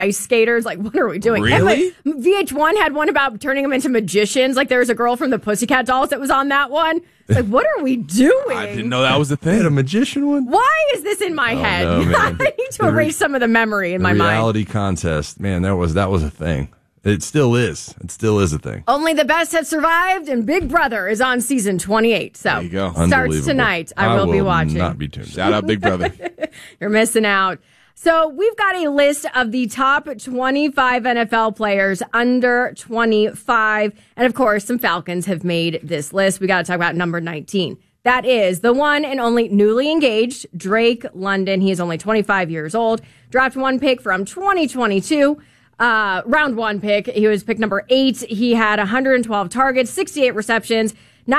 ice skaters. Like, what are we doing? Really? VH1 had one about turning them into magicians. Like, there was a girl from the Pussycat Dolls that was on that one. Like, what are we doing? I didn't know that was a thing. They had a magician one? Why is this in my head? No, man. I need to erase some of the memory in my mind. Reality contest. Man, that was a thing. It still is. It still is a thing. Only the best have survived, and Big Brother is on season 28. So There you go. starts tonight. I will be watching. Not be tuned. Shout out Big Brother. You're missing out. So we've got a list of the top 25 NFL players under 25. And of course, some Falcons have made this list. We got to talk about number 19. That is the one and only newly engaged Drake London. He is only 25 years old. Draft 1 pick from 2022. Round 1 pick. He was pick number 8. He had 112 targets, 68 receptions,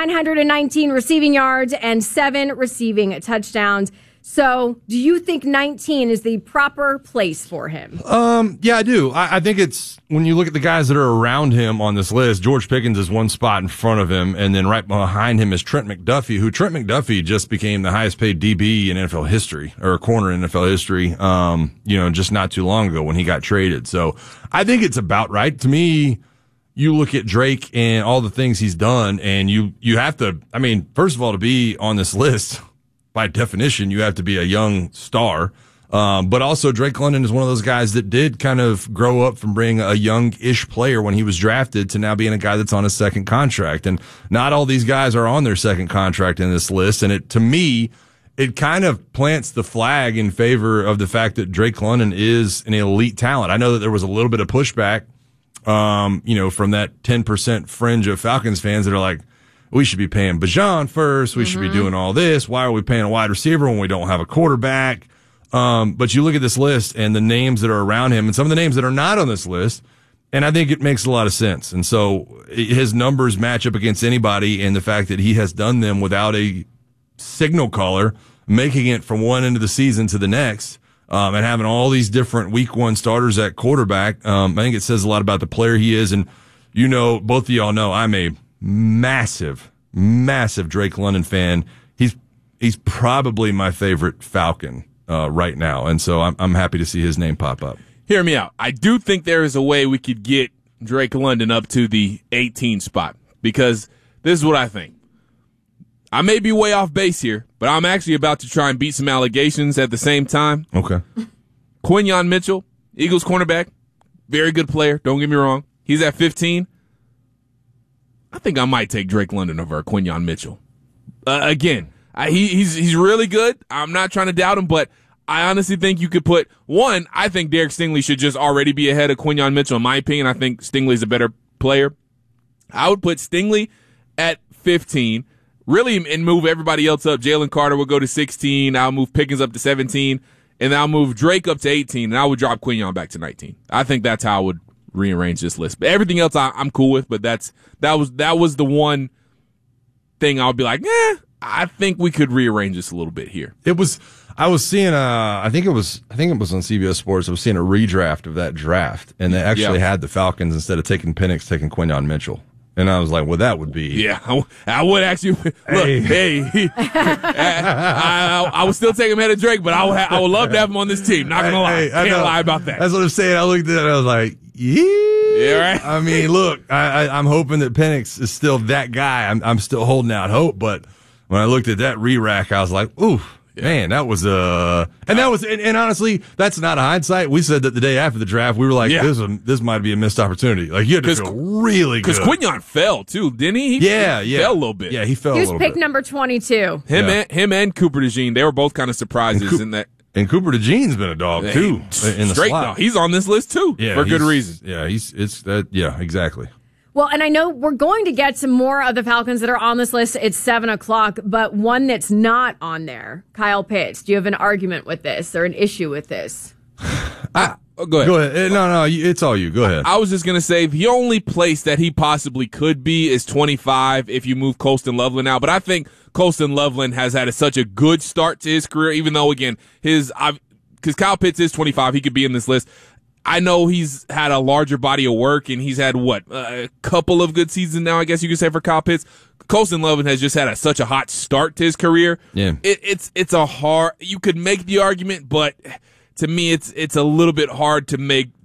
919 receiving yards, and 7 receiving touchdowns. So do you think 19 is the proper place for him? Yeah, I do. I think it's, when you look at the guys that are around him on this list, George Pickens is one spot in front of him, and then right behind him is Trent McDuffie, who Trent McDuffie just became the highest paid DB in NFL history, or a corner in NFL history, just not too long ago when he got traded. So I think it's about right. To me, you look at Drake and all the things he's done, and you have to, first of all, to be on this list, by definition, you have to be a young star. But also Drake London is one of those guys that did kind of grow up from being a young-ish player when he was drafted to now being a guy that's on his second contract. And not all these guys are on their second contract in this list. And to me, it kind of plants the flag in favor of the fact that Drake London is an elite talent. I know that there was a little bit of pushback, from that 10% fringe of Falcons fans that are like, we should be paying Bijan first. We should be doing all this. Why are we paying a wide receiver when we don't have a quarterback? But you look at this list and the names that are around him and some of the names that are not on this list, and I think it makes a lot of sense. And so his numbers match up against anybody, and the fact that he has done them without a signal caller, making it from one end of the season to the next, and having all these different week 1 starters at quarterback, I think it says a lot about the player he is. And, both of y'all know I'm a massive Drake London fan. He's probably my favorite Falcon right now, and so I'm happy to see his name pop up. Hear me out. I do think there is a way we could get Drake London up to the 18 spot, because this is what I think. I may be way off base here, but I'm actually about to try and beat some allegations at the same time. Okay. Quinyon Mitchell, Eagles cornerback, very good player, don't get me wrong. He's at 15. I think I might take Drake London over Quinyon Mitchell. Again, he's really good. I'm not trying to doubt him, but I honestly think you could put one. I think Derek Stingley should just already be ahead of Quinyon Mitchell. In my opinion, I think Stingley's a better player. I would put Stingley at 15, really, and move everybody else up. Jalen Carter will go to 16. I'll move Pickens up to 17, and I'll move Drake up to 18, and I would drop Quinyon back to 19. I think that's how I would rearrange this list. But everything else I'm cool with, but that was the one thing I would be like, I think we could rearrange this a little bit here. I was seeing I think it was on CBS Sports. I was seeing a redraft of that draft, and they actually had the Falcons, instead of taking Penix, taking Quinyon Mitchell. And I was like, well, that would be. Yeah, I would actually. Look, I would still take him ahead of Drake, but I would love to have him on this team. Not going to lie. Can't lie about that. That's what I'm saying. I looked at it and I was like, yeah. Right? Look, I'm hoping that Penix is still that guy. I'm still holding out hope. But when I looked at that re-rack, I was like, ooh. Yeah. Man, that was and honestly, that's not a hindsight. We said that the day after the draft, we were like, this might be a missed opportunity. Like, you had to feel really good. Because Quinyon fell too, didn't he? He fell a little bit. Yeah, he fell a little bit. He was pick number 22. Him and Cooper DeJean, they were both kind of surprises in that. And Cooper DeJean's been a dog too in the slot. Dog. He's on this list too for good reason. Yeah, exactly. Well, and I know we're going to get some more of the Falcons that are on this list. It's 7:00, but one that's not on there, Kyle Pitts. Do you have an argument with this or an issue with this? Go ahead. Go ahead. No, it's all you. Go ahead. I was just going to say the only place that he possibly could be is 25 if you move Colston Loveland out. But I think Colston Loveland has had such a good start to his career, even though, again, because Kyle Pitts is 25, he could be in this list. I know he's had a larger body of work, and he's had, a couple of good seasons now, I guess you could say, for Kyle Pitts. Colston Loveland has just had such a hot start to his career. Yeah. It's a hard – you could make the argument, but to me it's a little bit hard to make